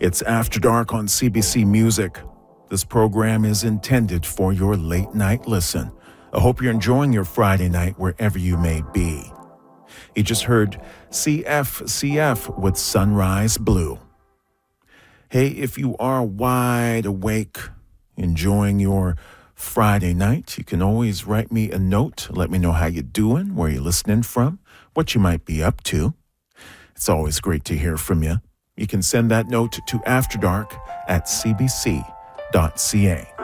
It's After Dark on CBC Music. This program is intended for your late night listen. I hope you're enjoying your Friday night wherever you may be. You just heard CFCF with Sunrise Blue. Hey, if you are wide awake, enjoying your Friday night, you can always write me a note. Let me know how you're doing, where you're listening from, what you might be up to. It's always great to hear from you. You can send that note to afterdark@cbc.ca.